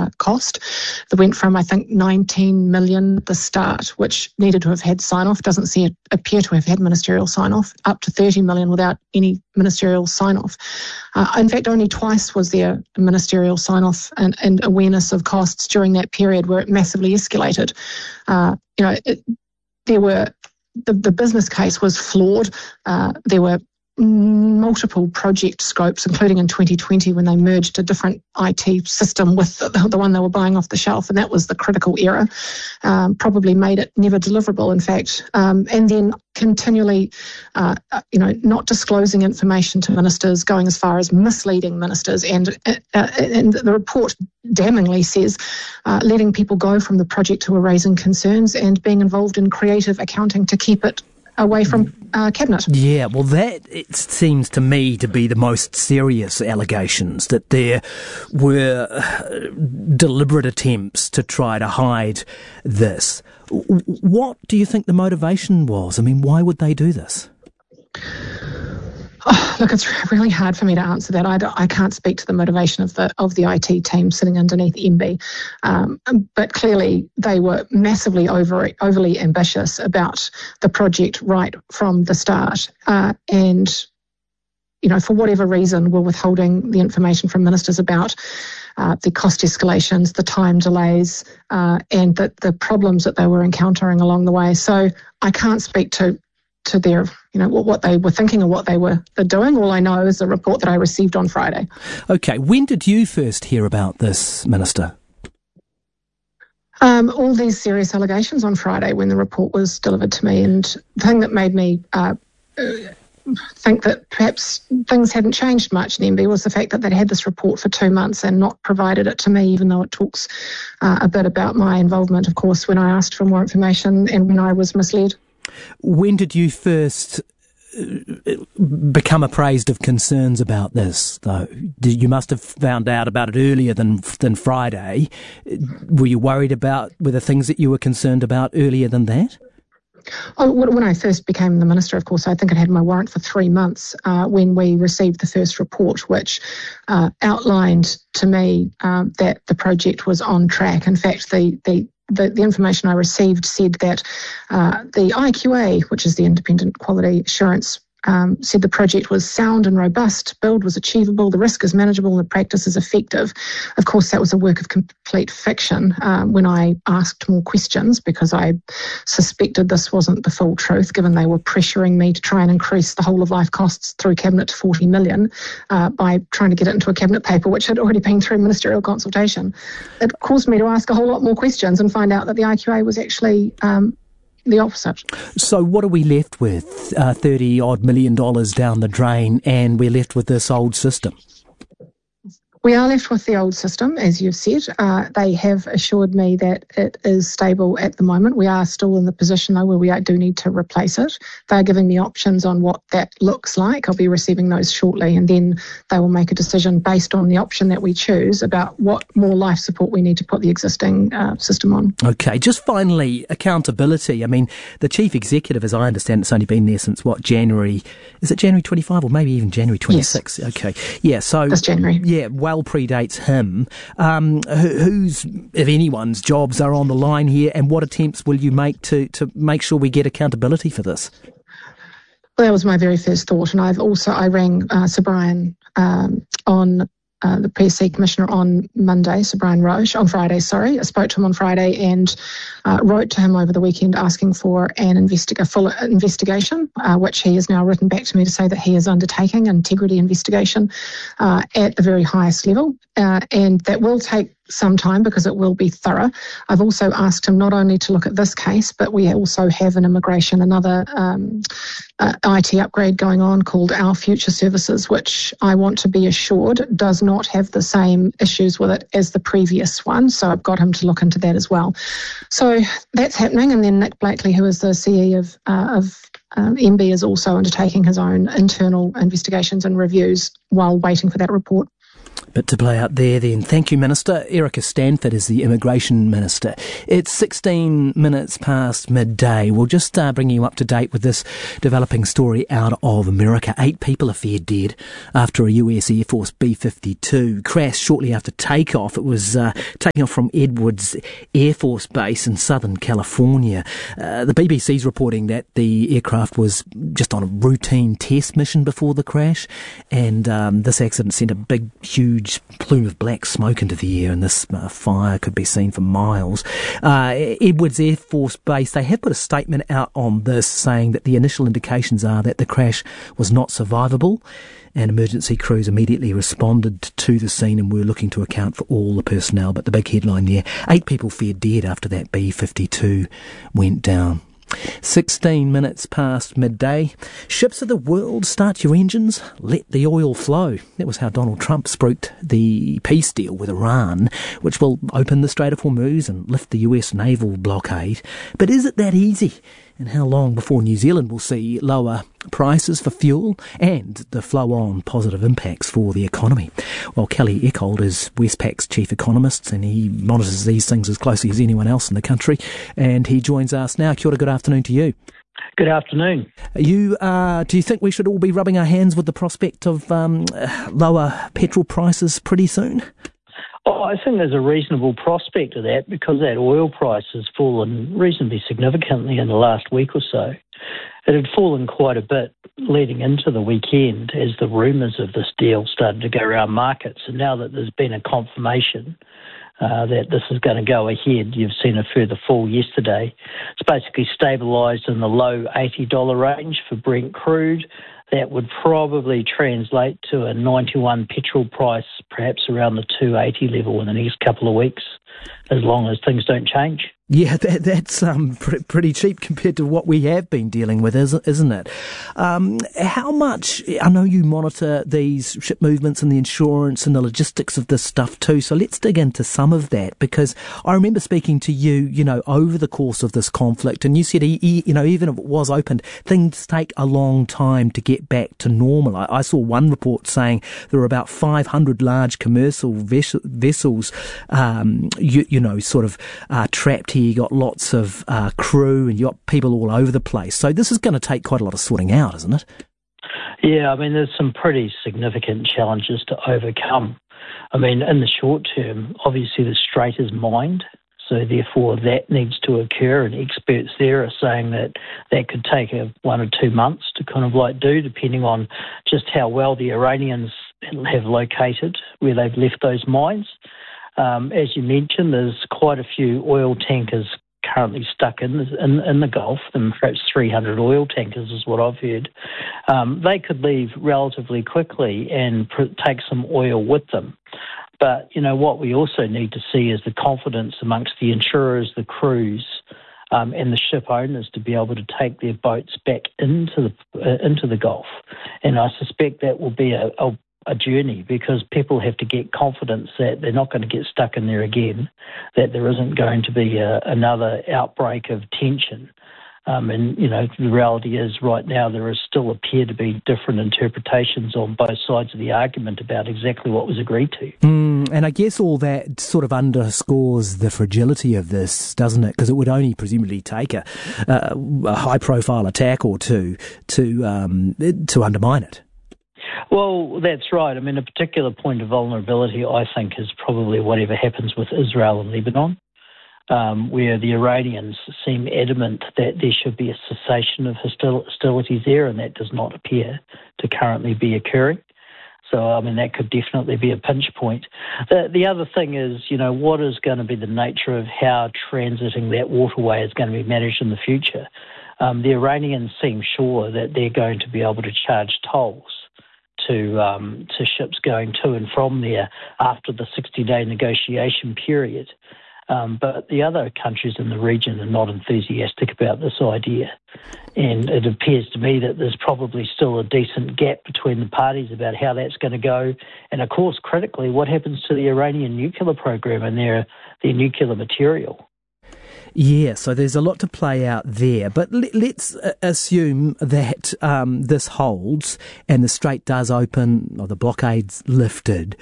cost. That went from, I think, 19 million at the start, which needed to have had sign-off, doesn't appear to have had ministerial sign-off, up to 30 million without any ministerial sign-off. In fact, only twice was there a ministerial sign-off and awareness of costs during that period where it massively escalated. The business case was flawed. There were multiple project scopes, including in 2020 when they merged a different IT system with the one they were buying off the shelf, and that was the critical error. Probably made it never deliverable, in fact. And then continually, not disclosing information to ministers, going as far as misleading ministers, and the report damningly says letting people go from the project who are raising concerns and being involved in creative accounting to keep it away from Cabinet. Yeah, well, that, it seems to me to be the most serious allegations, that there were deliberate attempts to try to hide this. What do you think the motivation was? I mean, why would they do this? Oh, look, it's really hard for me to answer that. I can't speak to the motivation of the IT team sitting underneath MB, but clearly they were massively overly ambitious about the project right from the start, and for whatever reason were withholding the information from ministers about the cost escalations, the time delays, and the problems that they were encountering along the way. So I can't speak to their, what they were thinking or what they're doing. All I know is the report that I received on Friday. Okay, when did you first hear about this, Minister? All these serious allegations on Friday when the report was delivered to me, and the thing that made me think that perhaps things hadn't changed much in MB was the fact that they'd had this report for 2 months and not provided it to me, even though it talks a bit about my involvement, of course, when I asked for more information and when I was misled. When did you first become appraised of concerns about this, though? You must have found out about it earlier than Friday. Were you worried about, were there things that you were concerned about earlier than that? Oh, when I first became the minister, of course, I think I'd had my warrant for 3 months when we received the first report, which outlined to me that the project was on track. In fact, the information I received said that the IQA, which is the Independent Quality Assurance, said the project was sound and robust, build was achievable, the risk is manageable, and the practice is effective. Of course, that was a work of complete fiction when I asked more questions, because I suspected this wasn't the full truth, given they were pressuring me to try and increase the whole of life costs through Cabinet to 40 million by trying to get it into a Cabinet paper, which had already been through ministerial consultation. It caused me to ask a whole lot more questions and find out that the IQA was actually the opposite. So what are we left with? $30-odd million down the drain, and we're left with this old system. We are left with the old system, as you've said. They have assured me that it is stable at the moment. We are still in the position, though, where we do need to replace it. They're giving me options on what that looks like. I'll be receiving those shortly, and then they will make a decision based on the option that we choose about what more life support we need to put the existing system on. Okay, just finally, accountability. I mean, the Chief Executive, as I understand, it's only been there since, January? Is it January 25 or maybe even January 26? Yes. Okay, yeah, so... This January. Yeah, well predates him. Whose, if anyone's, jobs are on the line here, and what attempts will you make to make sure we get accountability for this? Well, that was my very first thought, and I rang Sir Brian on the PSC Commissioner on Monday, Sir Brian Roche, on Friday, sorry. I spoke to him on Friday and wrote to him over the weekend asking for a full investigation, which he has now written back to me to say that he is undertaking an integrity investigation at the very highest level, and that will take some time because it will be thorough. I've also asked him not only to look at this case, but we also have in immigration another IT upgrade going on called Our Future Services, which I want to be assured does not have the same issues with it as the previous one. So I've got him to look into that as well. So that's happening. And then Nick Blakely, who is the CE of MB, is also undertaking his own internal investigations and reviews while waiting for that report. bit to play out there then. Thank you, Minister. Erica Stanford is the Immigration Minister. It's 16 minutes past midday. We'll just bring you up to date with this developing story out of America. 8 people are feared dead after a US Air Force B-52 crashed shortly after takeoff. It was taking off from Edwards Air Force Base in Southern California. The BBC's reporting that the aircraft was just on a routine test mission before the crash, and this accident sent a big, huge plume of black smoke into the air, and this fire could be seen for miles. Edwards Air Force Base, they have put a statement out on this saying that the initial indications are that the crash was not survivable, and emergency crews immediately responded to the scene and were looking to account for all the personnel. But the big headline there, 8 people feared dead after that B-52 went down. 16 minutes past midday. Ships of the world, start your engines, let the oil flow. That was how Donald Trump spruiked the peace deal with Iran, which will open the Strait of Hormuz and lift the US naval blockade. But is it that easy? And how long before New Zealand will see lower prices for fuel and the flow-on positive impacts for the economy? Well, Kelly Eckholt is Westpac's chief economist, and he monitors these things as closely as anyone else in the country, and he joins us now. Kia ora, good afternoon to you. Good afternoon. Do you think we should all be rubbing our hands with the prospect of lower petrol prices pretty soon? Oh, I think there's a reasonable prospect of that because that oil price has fallen reasonably significantly in the last week or so. It had fallen quite a bit leading into the weekend as the rumours of this deal started to go around markets. And now that there's been a confirmation that this is going to go ahead, you've seen a further fall yesterday. It's basically stabilised in the low $80 range for Brent crude. That would probably translate to a 91 petrol price, perhaps around the 280 level in the next couple of weeks, as long as things don't change. Yeah, that's pretty cheap compared to what we have been dealing with, isn't it? How much, I know you monitor these ship movements and the insurance and the logistics of this stuff too, so let's dig into some of that, because I remember speaking to you, over the course of this conflict, and you said, even if it was opened, things take a long time to get back to normal. I saw one report saying there were about 500 large commercial vessels, trapped here. You got lots of crew and you got people all over the place. So this is going to take quite a lot of sorting out, isn't it? Yeah, I mean, there's some pretty significant challenges to overcome. I mean, in the short term, obviously the strait is mined, so therefore that needs to occur, and experts there are saying that could take 1 or 2 months to do, depending on just how well the Iranians have located where they've left those mines. As you mentioned, there's quite a few oil tankers currently stuck in the Gulf, and perhaps 300 oil tankers is what I've heard. They could leave relatively quickly and take some oil with them. But, what we also need to see is the confidence amongst the insurers, the crews, and the ship owners to be able to take their boats back into the Gulf. And I suspect that will be a journey, because people have to get confidence that they're not going to get stuck in there again, that there isn't going to be another outbreak of tension. The reality is right now there still appear to be different interpretations on both sides of the argument about exactly what was agreed to. And I guess all that sort of underscores the fragility of this, doesn't it? Because it would only presumably take a high-profile attack or two to undermine it. Well, that's right. I mean, a particular point of vulnerability, I think, is probably whatever happens with Israel and Lebanon, where the Iranians seem adamant that there should be a cessation of hostilities there, and that does not appear to currently be occurring. So, I mean, that could definitely be a pinch point. The other thing is, what is going to be the nature of how transiting that waterway is going to be managed in the future? The Iranians seem sure that they're going to be able to charge tolls to ships going to and from there after the 60-day negotiation period. But the other countries in the region are not enthusiastic about this idea. And it appears to me that there's probably still a decent gap between the parties about how that's going to go. And, of course, critically, what happens to the Iranian nuclear program and their nuclear material? Yeah, so there's a lot to play out there. But let's assume that this holds and the strait does open, or the blockade's lifted.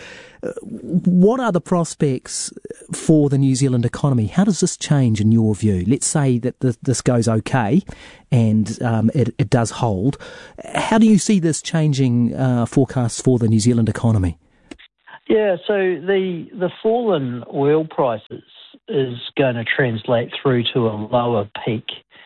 What are the prospects for the New Zealand economy? How does this change in your view? Let's say that this goes okay and it does hold. How do you see this changing forecasts for the New Zealand economy? Yeah, so the fall in oil prices is going to translate through to a lower peak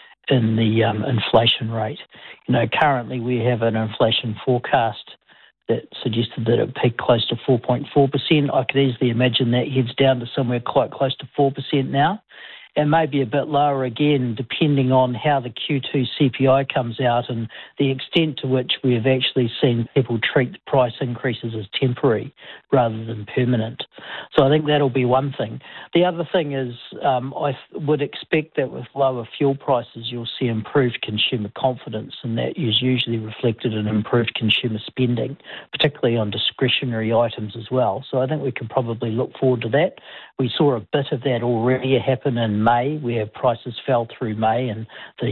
in the inflation rate. Currently we have an inflation forecast that suggested that it peaked close to 4.4%. I could easily imagine that heads down to somewhere quite close to 4% now, and maybe a bit lower again, depending on how the Q2 CPI comes out and the extent to which we have actually seen people treat the price increases as temporary rather than permanent. So I think that'll be one thing. The other thing is I would expect that with lower fuel prices, you'll see improved consumer confidence, and that is usually reflected in improved consumer spending, particularly on discretionary items as well. So I think we can probably look forward to that. We saw a bit of that already happen in May, where prices fell through May, and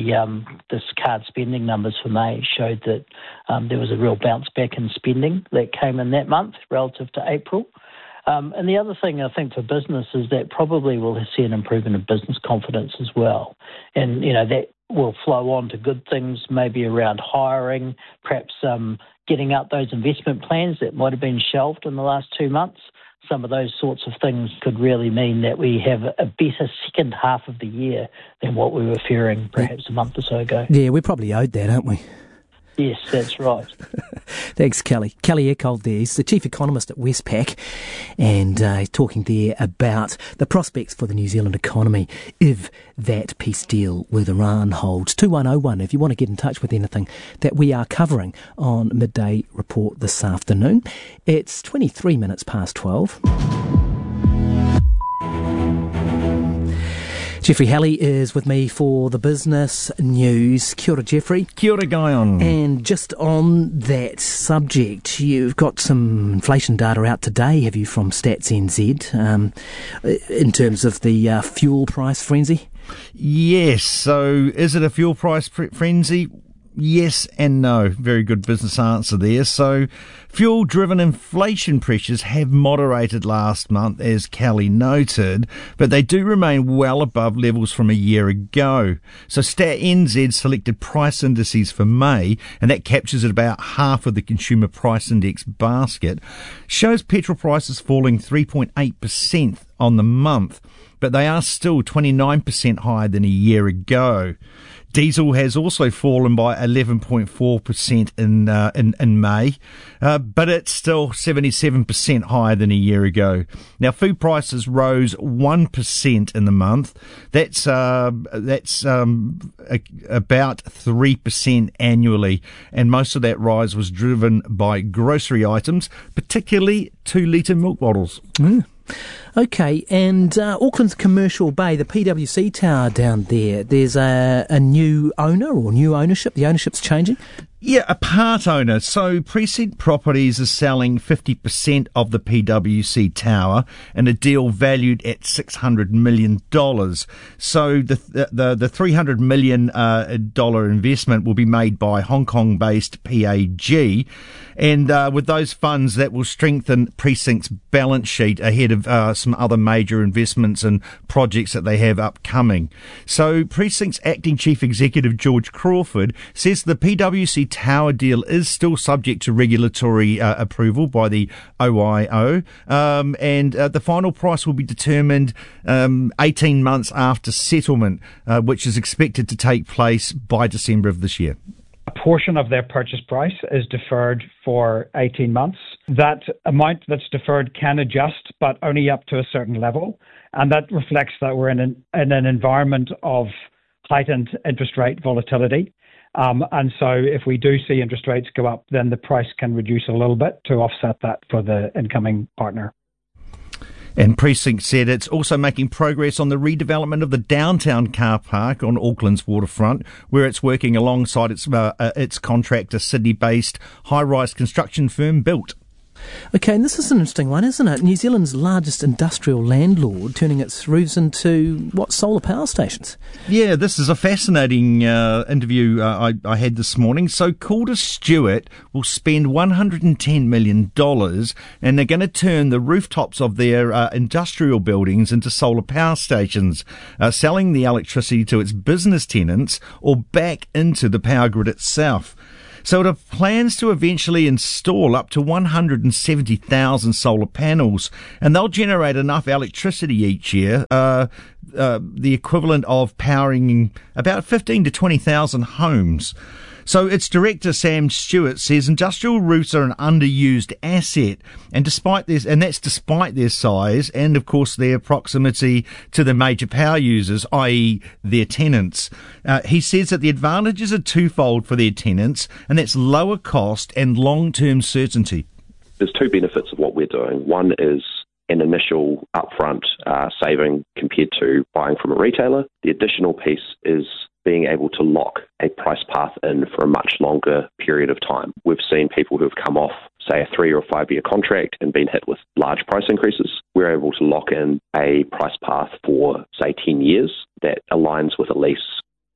the card spending numbers for May showed that there was a real bounce back in spending that came in that month relative to April. And the other thing I think for business is that probably we'll see an improvement in business confidence as well. And, that will flow on to good things, maybe around hiring, perhaps getting out those investment plans that might have been shelved in the last 2 months. Some of those sorts of things could really mean that we have a better second half of the year than what we were fearing perhaps a month or so ago. Yeah, we're probably owed that, aren't we? Yes, that's right. Thanks, Kelly. Kelly Eckhold there. He's the chief economist at Westpac, and he's talking there about the prospects for the New Zealand economy if that peace deal with Iran holds. 2101 if you want to get in touch with anything that we are covering on Midday Report this afternoon. It's 23 minutes past 12. Jeffrey Halley is with me for the business news. Kia ora, Jeffrey. Kia ora, Guyon. And just on that subject, you've got some inflation data out today, have you, from Stats NZ, in terms of the fuel price frenzy? Yes. So is it a fuel price frenzy? Yes and no. Very good business answer there. So fuel-driven inflation pressures have moderated last month, as Kelly noted, but they do remain well above levels from a year ago. So Stat NZ selected price indices for May, and that captures about half of the consumer price index basket, shows petrol prices falling 3.8% on the month, but they are still 29% higher than a year ago. Diesel has also fallen by 11.4% in May, but it's still 77% higher than a year ago. Now, food prices rose 1% in the month. That's about 3% annually, and most of that rise was driven by grocery items, particularly 2-litre milk bottles. Okay, and Auckland's Commercial Bay, the PwC Tower down there, there's a new owner or new ownership. The ownership's changing? Yeah, a part owner. So Precinct Properties is selling 50% of the PwC Tower in a deal valued at $600 million. So the $300 million investment will be made by Hong Kong-based PAG. And with those funds, that will strengthen Precinct's balance sheet ahead of some other major investments and projects that they have upcoming. So Precinct's acting chief executive, George Crawford, says the PwC Tower deal is still subject to regulatory approval by the OIO, and the final price will be determined 18 months after settlement, which is expected to take place by December of this year. A portion of their purchase price is deferred for 18 months. That amount that's deferred can adjust, but only up to a certain level. And that reflects that we're in an environment of heightened interest rate volatility. And so if we do see interest rates go up, then the price can reduce a little bit to offset that for the incoming partner. And Precinct said it's also making progress on the redevelopment of the downtown car park on Auckland's waterfront, where it's working alongside its contractor, Sydney-based high-rise construction firm Built. Okay, and this is an interesting one, isn't it? New Zealand's largest industrial landlord turning its roofs into, solar power stations? Yeah, this is a fascinating interview I had this morning. So Calder Stewart will spend $110 million and they're going to turn the rooftops of their industrial buildings into solar power stations, selling the electricity to its business tenants or back into the power grid itself. So it have plans to eventually install up to 170,000 solar panels, and they'll generate enough electricity each year, the equivalent of powering about 15 to 20,000 homes. So its director, Sam Stewart, says industrial roofs are an underused asset, and that's despite their size and, of course, their proximity to the major power users, i.e. their tenants. He says that the advantages are twofold for their tenants, and that's lower cost and long-term certainty. There's two benefits of what we're doing. One is an initial upfront saving compared to buying from a retailer. The additional piece is being able to lock a price path in for a much longer period of time. We've seen people who have come off, say, a 3 or 5 year contract and been hit with large price increases. We're able to lock in a price path for, say, 10 years that aligns with a lease.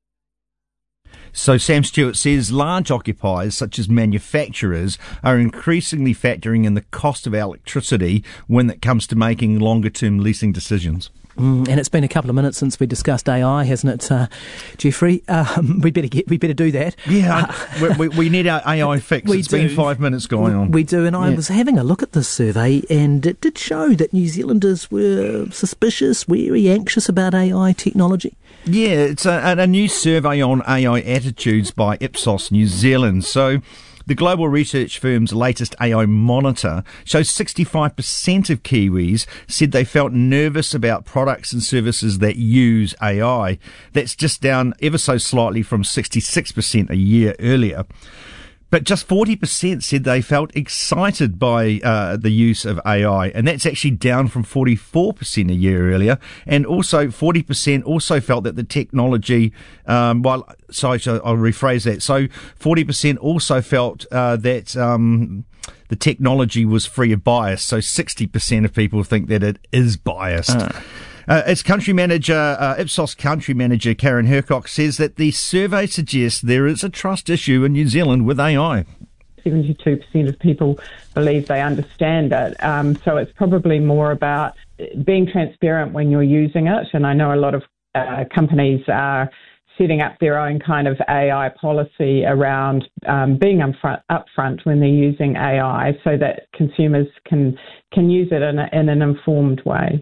So Sam Stewart says large occupiers, such as manufacturers, are increasingly factoring in the cost of electricity when it comes to making longer-term leasing decisions. And it's been a couple of minutes since we discussed AI, hasn't it, Jeffrey? We better do that. Yeah, we need our AI fix. It's been 5 minutes going on. We do, and I was having a look at this survey, and it did show that New Zealanders were suspicious, wary, anxious about AI technology. Yeah, it's a new survey on AI attitudes by Ipsos New Zealand. So the global research firm's latest AI monitor shows 65% of Kiwis said they felt nervous about products and services that use AI. That's just down ever so slightly from 66% a year earlier. But just 40% said they felt excited by the use of AI, and that's actually down from 44% a year earlier. And also 40% also felt that the technology, I'll rephrase that. So 40% also felt that the technology was free of bias. So 60% of people think that it is biased. Its country manager, Ipsos country manager Karen Hercock, says that the survey suggests there is a trust issue in New Zealand with AI. 72% of people believe they understand it. So it's probably more about being transparent when you're using it. And I know a lot of companies are setting up their own kind of AI policy around being upfront when they're using AI so that consumers can use it in an informed way.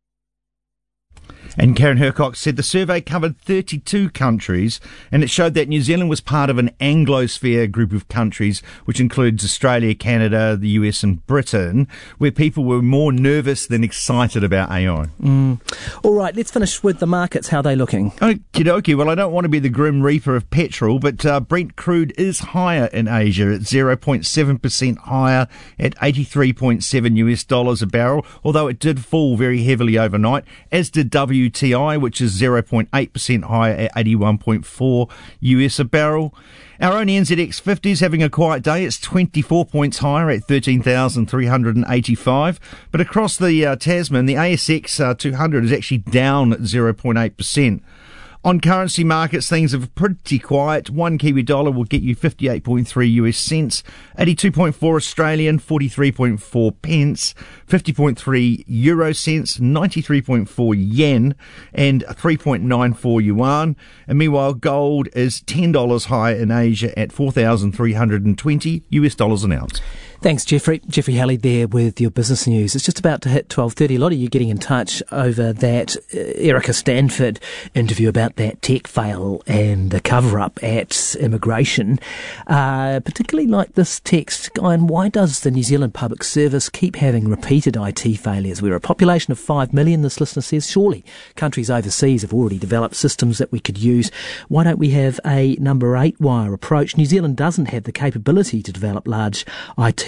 And Karen Hercock said the survey covered 32 countries, and it showed that New Zealand was part of an Anglosphere group of countries, which includes Australia, Canada, the US and Britain, where people were more nervous than excited about AI. All right, let's finish with the markets. How are they looking? Okie dokie. Well, I don't want to be the grim reaper of petrol, but Brent crude is higher in Asia at 0.7% higher at $83.7 a barrel, although it did fall very heavily overnight, as did WTI, which is 0.8% higher at $81.4 a barrel. Our own NZX 50 is having a quiet day. It's 24 points higher at 13,385. But across the Tasman, the ASX 200 is actually down 0.8%. On currency markets, things are pretty quiet. One Kiwi dollar will get you 58.3 US cents, 82.4 Australian, 43.4 pence, 50.3 euro cents, 93.4 yen, and 3.94 yuan. And meanwhile, gold is $10 higher in Asia at 4,320 US dollars an ounce. Thanks, Jeffrey. Jeffrey Halley there with your business news. It's just about to hit 12:30. A lot of you getting in touch over that Erica Stanford interview about that tech fail and the cover-up at immigration. Particularly like this text, and why does the New Zealand Public Service keep having repeated IT failures? We're a population of 5 million, this listener says. Surely countries overseas have already developed systems that we could use. Why don't we have a number 8 wire approach? New Zealand doesn't have the capability to develop large IT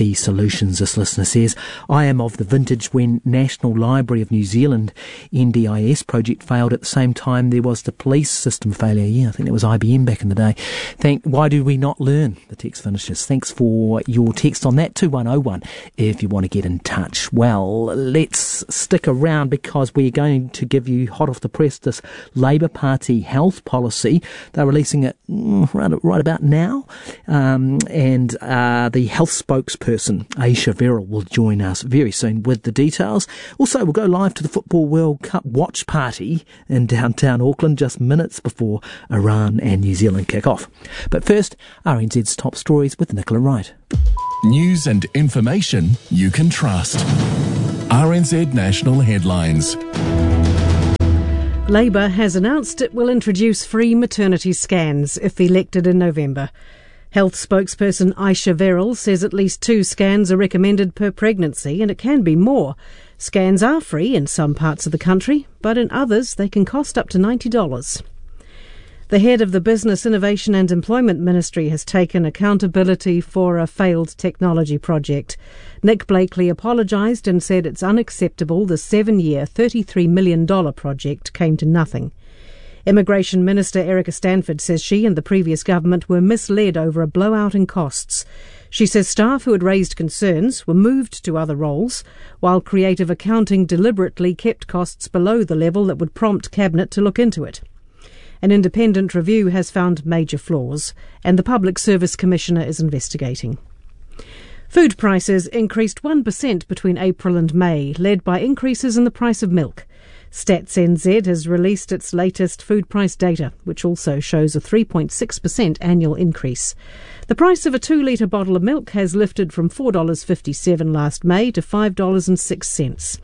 key solutions, this listener says. I am of the vintage when National Library of New Zealand NDIS project failed at the same time there was the police system failure. Yeah, I think that was IBM back in the day. Why do we not learn? The text finishes. Thanks for your text on that, 2101, if you want to get in touch. Well, let's stick around because we're going to give you hot off the press this Labour Party health policy. They're releasing it right about now. And the health spokesperson, Aisha Verrill, will join us very soon with the details. Also, we'll go live to the Football World Cup watch party in downtown Auckland just minutes before Iran and New Zealand kick off. But first, RNZ's top stories with Nicola Wright. News and information you can trust. RNZ National Headlines. Labour has announced it will introduce free maternity scans if elected in November. Health spokesperson Aisha Verrill says at least 2 scans are recommended per pregnancy, and it can be more. Scans are free in some parts of the country, but in others they can cost up to $90. The head of the Business, Innovation and Employment Ministry has taken accountability for a failed technology project. Nick Blakely apologised and said it's unacceptable the 7-year, $33 million project came to nothing. Immigration Minister Erica Stanford says she and the previous government were misled over a blowout in costs. She says staff who had raised concerns were moved to other roles, while Creative Accounting deliberately kept costs below the level that would prompt Cabinet to look into it. An independent review has found major flaws, and the Public Service Commissioner is investigating. Food prices increased 1% between April and May, led by increases in the price of milk. Stats NZ has released its latest food price data, which also shows a 3.6% annual increase. The price of a 2-litre bottle of milk has lifted from $4.57 last May to $5.06.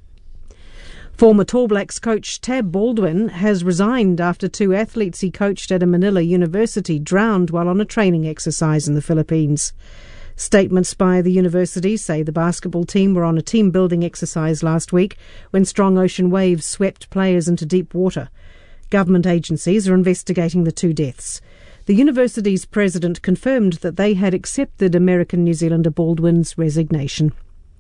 Former Tall Blacks coach Tab Baldwin has resigned after 2 athletes he coached at a Manila university drowned while on a training exercise in the Philippines. Statements by the university say the basketball team were on a team-building exercise last week when strong ocean waves swept players into deep water. Government agencies are investigating the 2 deaths. The university's president confirmed that they had accepted American-New Zealander Baldwin's resignation.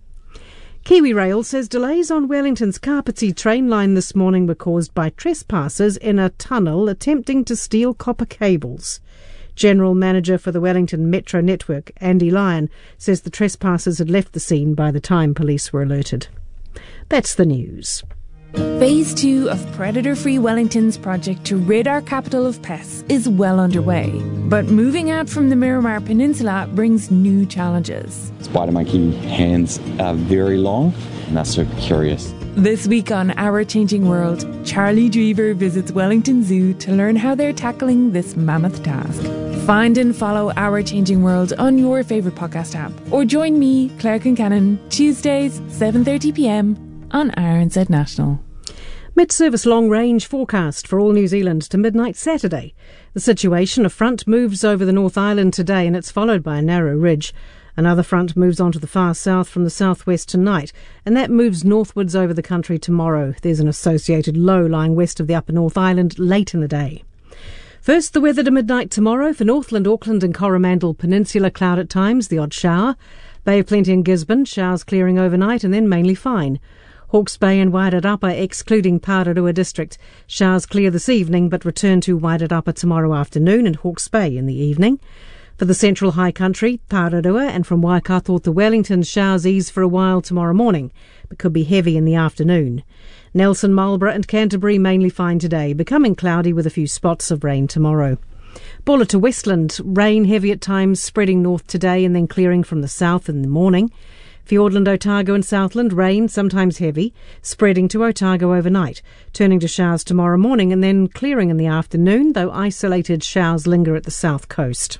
KiwiRail says delays on Wellington's Kapiti train line this morning were caused by trespassers in a tunnel attempting to steal copper cables. General Manager for the Wellington Metro Network, Andy Lyon, says the trespassers had left the scene by the time police were alerted. That's the news. Phase 2 of Predator-Free Wellington's project to rid our capital of pests is well underway. But moving out from the Miramar Peninsula brings new challenges. Spider monkey hands are very long and they're super curious. This week on Our Changing World, Charlie Drever visits Wellington Zoo to learn how they're tackling this mammoth task. Find and follow Our Changing World on your favourite podcast app. Or join me, Claire Concannon, Tuesdays, 7:30pm on RNZ National. Met-Service long-range forecast for all New Zealand to midnight Saturday. The situation, a front moves over the North Island today and it's followed by a narrow ridge. Another front moves on to the far south from the southwest tonight, and that moves northwards over the country tomorrow. There's an associated low lying west of the upper North Island late in the day. First, the weather to midnight tomorrow for Northland, Auckland and Coromandel Peninsula, cloud at times, the odd shower. Bay of Plenty and Gisborne, showers clearing overnight and then mainly fine. Hawke's Bay and Wairarapa, excluding Pararua district. Showers clear this evening but return to Wairarapa tomorrow afternoon and Hawke's Bay in the evening. For the central high country, Pararua and from Waikato to Wellington, showers ease for a while tomorrow morning, but could be heavy in the afternoon. Nelson, Marlborough and Canterbury mainly fine today, becoming cloudy with a few spots of rain tomorrow. Buller to Westland, rain heavy at times, spreading north today and then clearing from the south in the morning. Fiordland, Otago and Southland, rain, sometimes heavy, spreading to Otago overnight, turning to showers tomorrow morning and then clearing in the afternoon, though isolated showers linger at the south coast.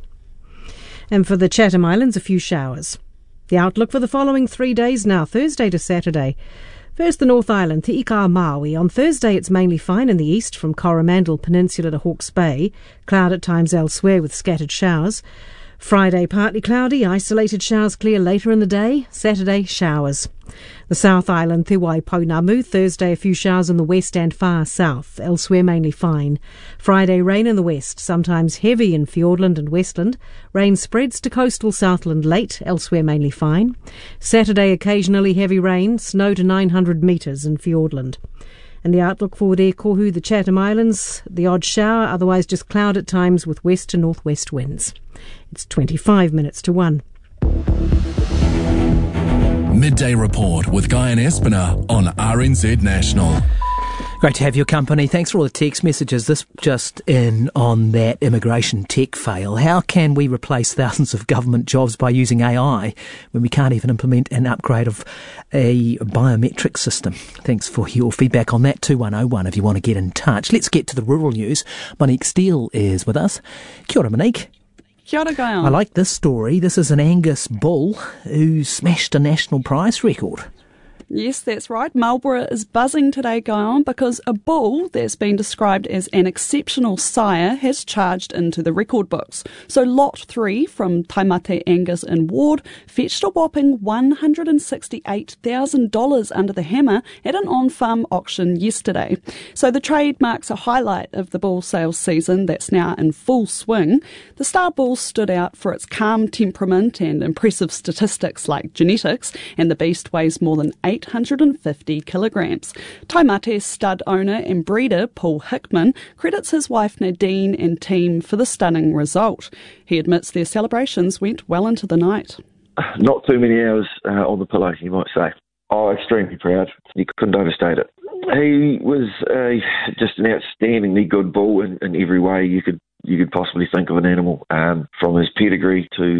And for the Chatham Islands, a few showers. The outlook for the following 3 days now, Thursday to Saturday. First, the North Island, Te Ika Maui. On Thursday, it's mainly fine in the east from Coromandel Peninsula to Hawke's Bay. Cloud at times elsewhere with scattered showers. Friday, partly cloudy, isolated showers clear later in the day. Saturday, showers. The South Island, Te Waipounamu. Thursday, a few showers in the west and far south. Elsewhere, mainly fine. Friday, rain in the west, sometimes heavy in Fiordland and Westland. Rain spreads to coastal Southland late. Elsewhere, mainly fine. Saturday, occasionally heavy rain. Snow to 900 metres in Fiordland. And the outlook for Te Kohu, the Chatham Islands, the odd shower, otherwise just cloud at times with west to northwest winds. It's 25 minutes to 1. Midday Report with Guy and Espiner on RNZ National. Great to have your company. Thanks for all the text messages. This just in on that immigration tech fail. How can we replace thousands of government jobs by using AI when we can't even implement an upgrade of a biometric system? Thanks for your feedback on that. 2101 if you want to get in touch. Let's get to the rural news. Monique Steele is with us. Kia ora, Monique. Kia ora, Guyon. I like this story. This is an Angus bull who smashed a national price record. Yes, that's right. Marlborough is buzzing today, Guyon, because a bull that's been described as an exceptional sire has charged into the record books. So Lot 3 from Taimate Angus in Ward fetched a whopping $168,000 under the hammer at an on-farm auction yesterday. So the trade marks a highlight of the bull sales season that's now in full swing. The star bull stood out for its calm temperament and impressive statistics like genetics, and the beast weighs more than 850 kilograms. Taimate's stud owner and breeder, Paul Hickman, credits his wife Nadine and team for the stunning result. He admits their celebrations went well into the night. Not too many hours on the pillow, you might say. Oh, extremely proud. You couldn't overstate it. He was just an outstandingly good bull in every way you could possibly think of an animal, from his pedigree to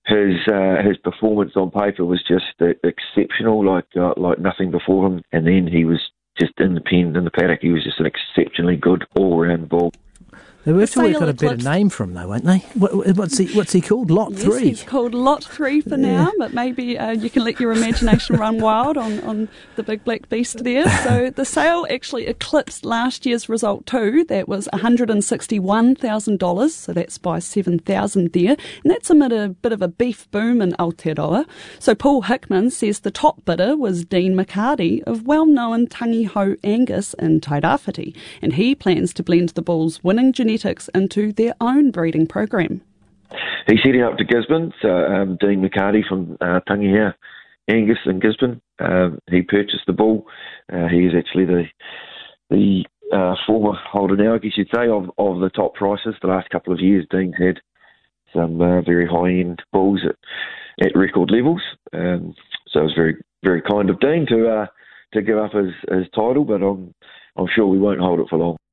his performance on paper was just exceptional, like nothing before him. And then he was just in the pen, in the paddock. He was just an exceptionally good all-round bull. They were to work out a better name for him, though, won't they? What's he called? Lot 3? Yes, he's called Lot 3 for now, but maybe you can let your imagination run wild on the big black beast there. So the sale actually eclipsed last year's result too. That was $161,000, so that's by 7,000 there. And that's amid a bit of a beef boom in Aotearoa. So Paul Hickman says the top bidder was Dean McCarty of well-known Tangi Hau Angus in Tairāwhiti, and he plans to blend the bull's winning genetics into their own breeding program. He's heading up to Gisborne, so Dean McCarty from Tangi Hau Angus in Gisborne. He purchased the bull. He is actually the former holder now, I guess you'd say, of the top prices. The last couple of years, Dean's had some very high-end bulls at record levels. So it was very, very kind of Dean to give up his title, but I'm sure we won't hold it for long.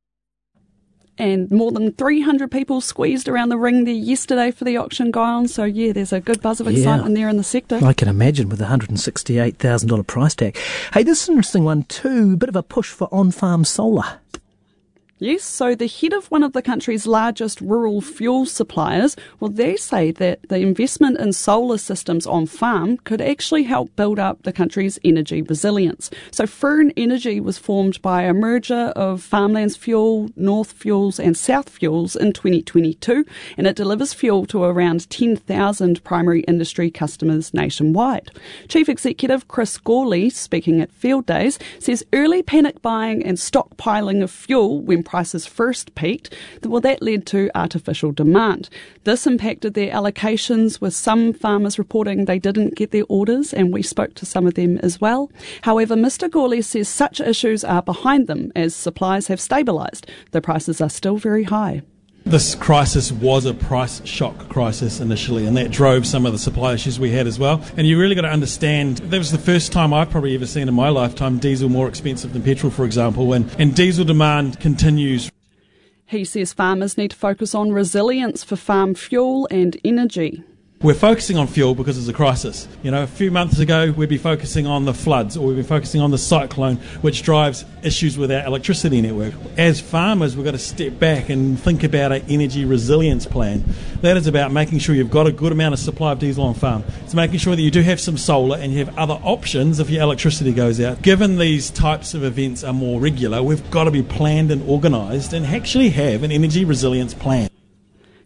And more than 300 people squeezed around the ring there yesterday for the auction, Guyon. So, yeah, there's a good buzz of excitement there in the sector. I can imagine with the $168,000 price tag. Hey, this is an interesting one too. Bit of a push for on-farm solar. Yes, so the head of one of the country's largest rural fuel suppliers, well, they say that the investment in solar systems on farm could actually help build up the country's energy resilience. So Fern Energy was formed by a merger of Farmlands Fuel, North Fuels and South Fuels in 2022, and it delivers fuel to around 10,000 primary industry customers nationwide. Chief Executive Chris Gawley, speaking at Field Days, says early panic buying and stockpiling of fuel when prices first peaked, well, that led to artificial demand. This impacted their allocations, with some farmers reporting they didn't get their orders, and we spoke to some of them as well. However, Mr. Gawley says such issues are behind them as supplies have stabilised, though prices are still very high. This crisis was a price shock crisis initially, and that drove some of the supply issues we had as well. And you really got to understand, that was the first time I've probably ever seen in my lifetime diesel more expensive than petrol, for example, and diesel demand continues. He says farmers need to focus on resilience for farm fuel and energy. We're focusing on fuel because it's a crisis. You know, a few months ago, we'd be focusing on the floods, or we'd be focusing on the cyclone, which drives issues with our electricity network. As farmers, we've got to step back and think about an energy resilience plan. That is about making sure you've got a good amount of supply of diesel on farm. It's making sure that you do have some solar and you have other options if your electricity goes out. Given these types of events are more regular, we've got to be planned and organised and actually have an energy resilience plan.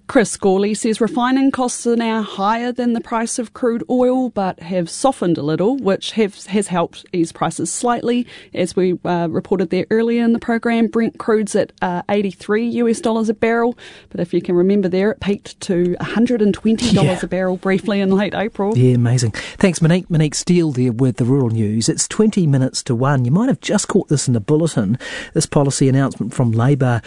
Chris Gawley says refining costs are now higher than the price of crude oil, but have softened a little, which has helped ease prices slightly. As we reported there earlier in the program, Brent crude's at $83 a barrel, but if you can remember there, it peaked to $120 a barrel briefly in late April. Yeah, amazing. Thanks, Monique. Monique Steele there with the Rural News. It's 20 minutes to 1. You might have just caught this in the bulletin, this policy announcement from Labour,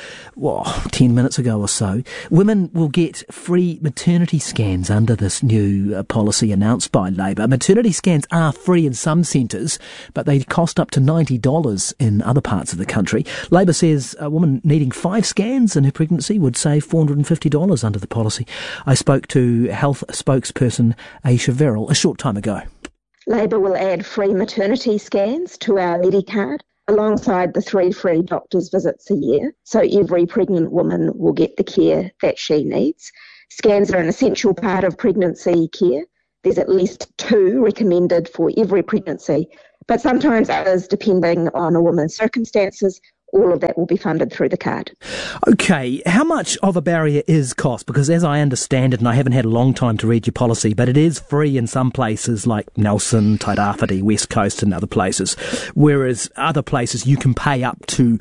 10 minutes ago or so. Women will get free maternity scans under this new policy announced by Labour. Maternity scans are free in some centres, but they cost up to $90 in other parts of the country. Labour says a woman needing 5 scans in her pregnancy would save $450 under the policy. I spoke to health spokesperson Aisha Verrill a short time ago. Labour will add free maternity scans to our Medicard, alongside the 3 free doctor's visits a year, so every pregnant woman will get the care that she needs. Scans are an essential part of pregnancy care. There's at least 2 recommended for every pregnancy, but sometimes others depending on a woman's circumstances. All of that will be funded through the card. Okay, how much of a barrier is cost? Because as I understand it, and I haven't had a long time to read your policy, but it is free in some places like Nelson, Tairāwhiti, West Coast and other places, whereas other places you can pay up to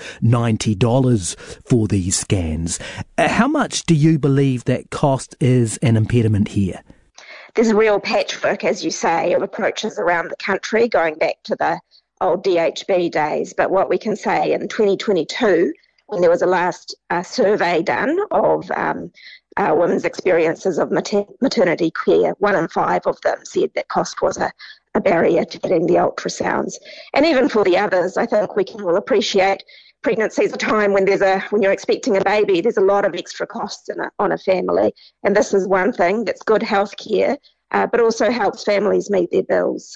$90 for these scans. How much do you believe that cost is an impediment here? There's a real patchwork, as you say, of approaches around the country, going back to the old DHB days, but what we can say in 2022, when there was a last survey done of women's experiences of maternity care, 1 in 5 of them said that cost was a barrier to getting the ultrasounds. And even for the others, I think we can all appreciate pregnancy is a time when when you're expecting a baby, there's a lot of extra costs on a family, and this is one thing that's good health care, but also helps families meet their bills.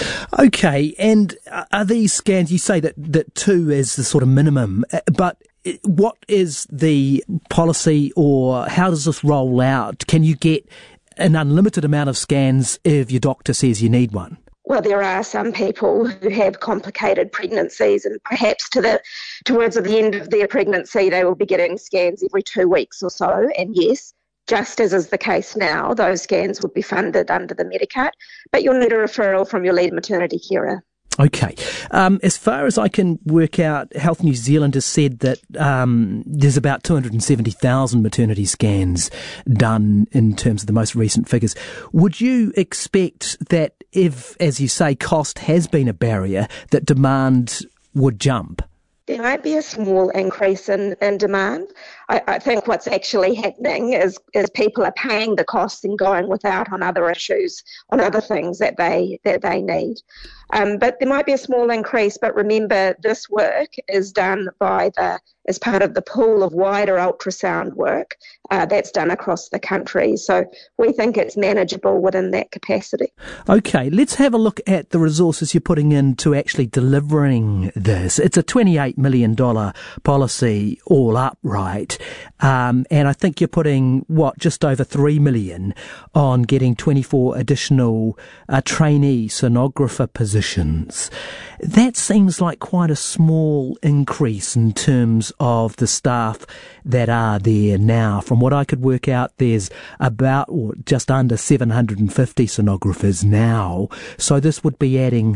Okay, and are these scans, you say that 2 is the sort of minimum, but what is the policy, or how does this roll out? Can you get an unlimited amount of scans if your doctor says you need one? Well, there are some people who have complicated pregnancies, and perhaps towards the end of their pregnancy they will be getting scans every 2 weeks or so, and yes, just as is the case now, those scans would be funded under the Medicard, but you'll need a referral from your lead maternity carer. Okay. As far as I can work out, Health New Zealand has said that there's about 270,000 maternity scans done in terms of the most recent figures. Would you expect that if, as you say, cost has been a barrier, that demand would jump? There might be a small increase in demand. I think what's actually happening is people are paying the costs and going without on other issues, on other things that they need. But there might be a small increase, but remember this work is done as part of the pool of wider ultrasound work that's done across the country. So we think it's manageable within that capacity. Okay, let's have a look at the resources you're putting into actually delivering this. It's a $28 million policy all up, right? And I think you're putting, just over $3 million on getting 24 additional trainee sonographer positions. That seems like quite a small increase in terms of the staff that are there now. From what I could work out, there's about just under 750 sonographers now. So this would be adding,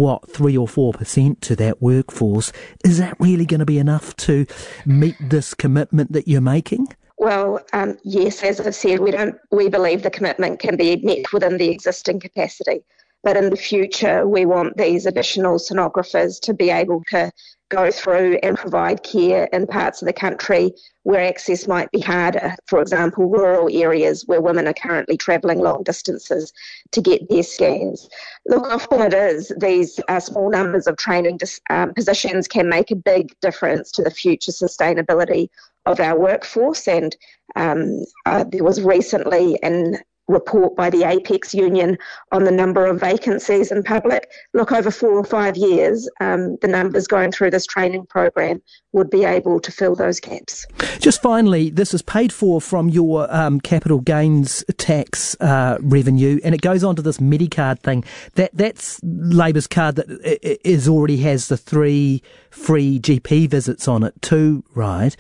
3 or 4% to that workforce. Is that really going to be enough to meet this commitment that you're making? Well, yes, as I've said, we believe the commitment can be met within the existing capacity. But in the future, we want these additional sonographers to be able to go through and provide care in parts of the country where access might be harder. For example, rural areas where women are currently travelling long distances to get their scans. Look, often it is these small numbers of training positions can make a big difference to the future sustainability of our workforce. And there was recently report by the Apex Union on the number of vacancies in public. Look, over 4 or 5 years, the numbers going through this training program would be able to fill those gaps. Just finally, this is paid for from your capital gains tax revenue, and it goes on to this Medicard thing. That's Labour's card that already has the 3 free GP visits on it too, right?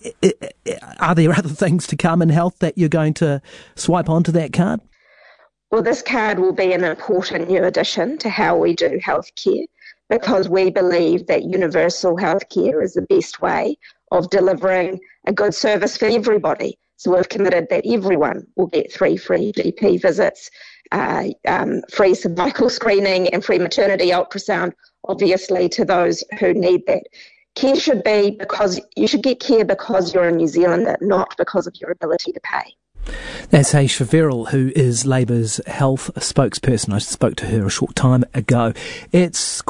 Are there other things to come in health that you're going to swipe onto that card? Well, this card will be an important new addition to how we do healthcare, because we believe that universal healthcare is the best way of delivering a good service for everybody. So we've committed that everyone will get 3 free GP visits, free cervical screening and free maternity ultrasound, obviously, to those who need that. Care should be because you should get care because you're a New Zealander, not because of your ability to pay. That's Aisha Verrill, who is Labour's health spokesperson. I spoke to her a short time ago. It's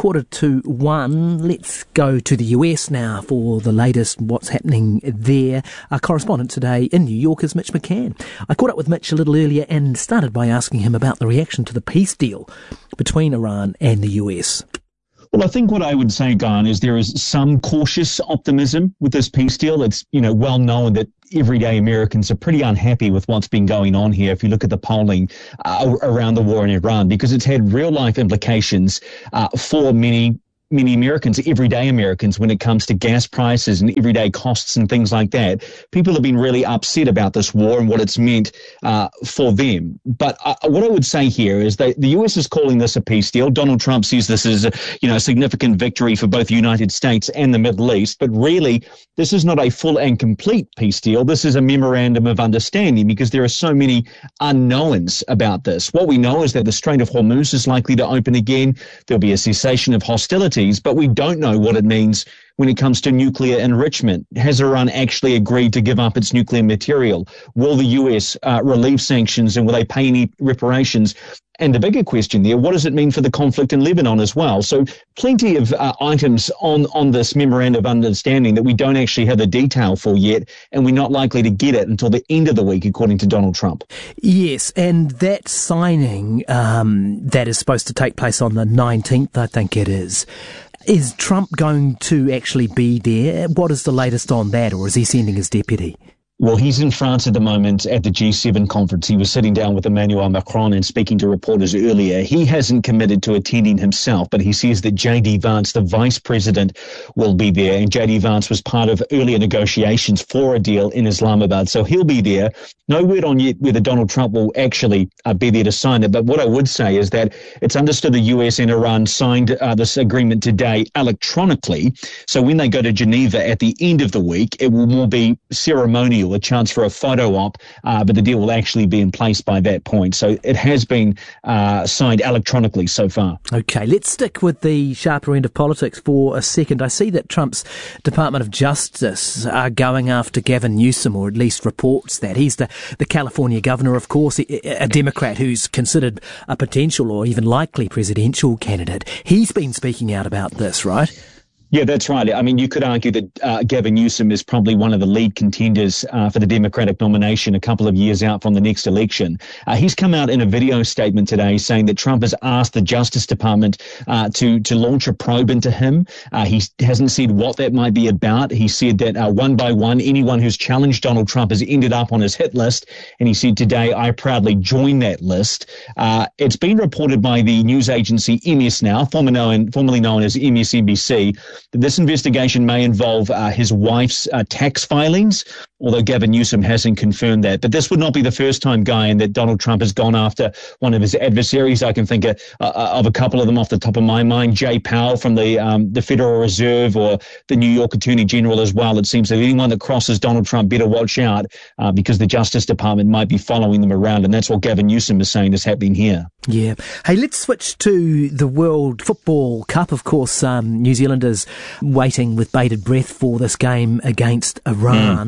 1:45. Let's go to the US now for the latest what's happening there. Our correspondent today in New York is Mitch McCann. I caught up with Mitch a little earlier and started by asking him about the reaction to the peace deal between Iran and the US. Well, I think what I would say, Guyan, is there is some cautious optimism with this peace deal. It's, well known that everyday Americans are pretty unhappy with what's been going on here. If you look at the polling around the war in Iran, because it's had real life implications for many Americans, everyday Americans, when it comes to gas prices and everyday costs and things like that. People have been really upset about this war and what it's meant for them. But what I would say here is that the US is calling this a peace deal. Donald Trump sees this as a significant victory for both the United States and the Middle East. But really, this is not a full and complete peace deal. This is a memorandum of understanding because there are so many unknowns about this. What we know is that the Strait of Hormuz is likely to open again. There'll be a cessation of hostilities. But we don't know what it means when it comes to nuclear enrichment. Has Iran actually agreed to give up its nuclear material? Will the US relieve sanctions and will they pay any reparations? And the bigger question there, what does it mean for the conflict in Lebanon as well? So plenty of items on this memorandum of understanding that we don't actually have the detail for yet, and we're not likely to get it until the end of the week, according to Donald Trump. Yes, and that signing that is supposed to take place on the 19th, I think it is. Is Trump going to actually be there? What is the latest on that, or is he sending his deputy? Well, he's in France at the moment at the G7 conference. He was sitting down with Emmanuel Macron and speaking to reporters earlier. He hasn't committed to attending himself, but he says that J.D. Vance, the vice president, will be there. And J.D. Vance was part of earlier negotiations for a deal in Islamabad. So he'll be there. No word on yet whether Donald Trump will actually be there to sign it. But what I would say is that it's understood the US and Iran signed this agreement today electronically. So when they go to Geneva at the end of the week, it will more be ceremonial, a chance for a photo op, but the deal will actually be in place by that point. So it has been signed electronically so far. Okay, let's stick with the sharper end of politics for a second. I see that Trump's Department of Justice are going after Gavin Newsom, or at least reports that. He's the California governor, of course, a Democrat who's considered a potential or even likely presidential candidate. He's been speaking out about this, right? Yeah, that's right. I mean, you could argue that Gavin Newsom is probably one of the lead contenders for the Democratic nomination a couple of years out from the next election. He's come out in a video statement today saying that Trump has asked the Justice Department to launch a probe into him. He hasn't said what that might be about. He said that one by one, anyone who's challenged Donald Trump has ended up on his hit list. And he said today, I proudly join that list. It's been reported by the news agency MS Now, formerly known as MSNBC, this investigation may involve his wife's tax filings, although Gavin Newsom hasn't confirmed that. But this would not be the first time, Guy, that Donald Trump has gone after one of his adversaries. I can think of a couple of them off the top of my mind. Jay Powell from the Federal Reserve, or the New York Attorney General as well. It seems that anyone that crosses Donald Trump better watch out because the Justice Department might be following them around. And that's what Gavin Newsom is saying is happening here. Yeah. Hey, let's switch to the World Football Cup. Of course, New Zealanders waiting with bated breath for this game against Iran.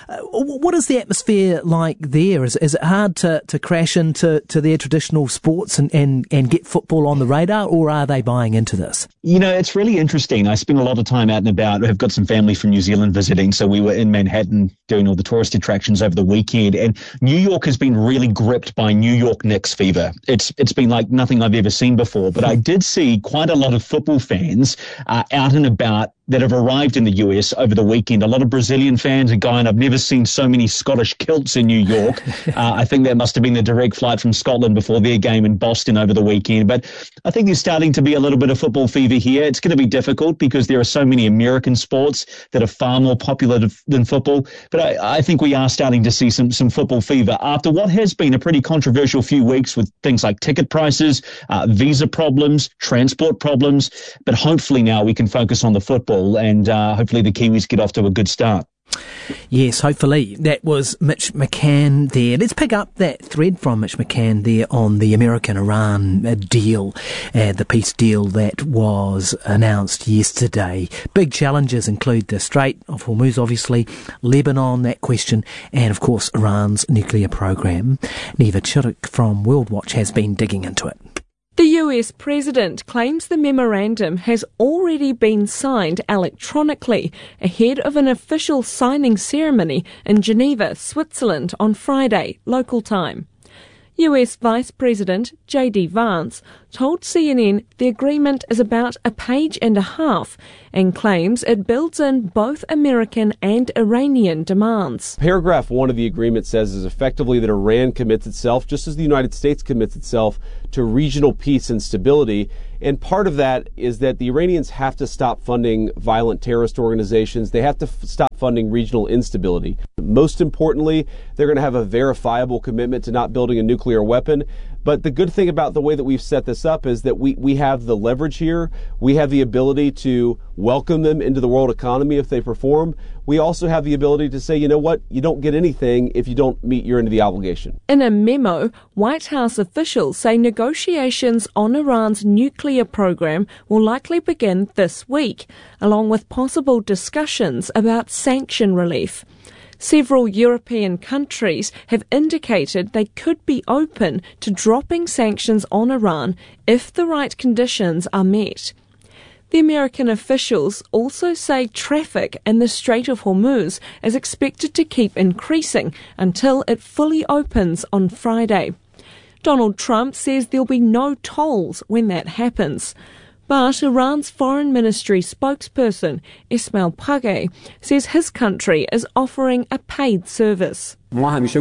What is the atmosphere like there? Is it hard to crash into their traditional sports and get football on the radar, or are they buying into this? You know, it's really interesting. I spend a lot of time out and about. I've got some family from New Zealand visiting, so we were in Manhattan doing all the tourist attractions over the weekend, and New York has been really gripped by New York Knicks fever. It's been like nothing I've ever seen before, but I did see quite a lot of football fans out and about that have arrived in the US over the weekend. A lot of Brazilian fans are going, I've never seen so many Scottish kilts in New York. I think that must have been the direct flight from Scotland before their game in Boston over the weekend. But I think there's starting to be a little bit of football fever here. It's going to be difficult because there are so many American sports that are far more popular than football. But I think we are starting to see some football fever after what has been a pretty controversial few weeks with things like ticket prices, visa problems, transport problems. But hopefully now we can focus on the football. And hopefully the Kiwis get off to a good start. Yes, hopefully. That was Mitch McCann there. Let's pick up that thread from Mitch McCann there on the American-Iran deal, the peace deal that was announced yesterday. Big challenges include the Strait of Hormuz, obviously, Lebanon, that question, and, of course, Iran's nuclear program. Neva Chiruk from World Watch has been digging into it. The US president claims the memorandum has already been signed electronically ahead of an official signing ceremony in Geneva, Switzerland on Friday, local time. US Vice President J.D. Vance told CNN the agreement is about a page and a half and claims it builds in both American and Iranian demands. Paragraph 1 of the agreement says is effectively that Iran commits itself, just as the United States commits itself, to regional peace and stability. And part of that is that the Iranians have to stop funding violent terrorist organizations. They have to stop funding regional instability. Most importantly, they're going to have a verifiable commitment to not building a nuclear weapon. But the good thing about the way that we've set this up is that we have the leverage here. We have the ability to welcome them into the world economy if they perform. We also have the ability to say, you know what, you don't get anything if you don't meet your end of the obligation. In a memo, White House officials say negotiations on Iran's nuclear program will likely begin this week, along with possible discussions about sanction relief. Several European countries have indicated they could be open to dropping sanctions on Iran if the right conditions are met. The American officials also say traffic in the Strait of Hormuz is expected to keep increasing until it fully opens on Friday. Donald Trump says there'll be no tolls when that happens. But Iran's Foreign Ministry spokesperson, Ismail Pageh, says his country is offering a paid service. We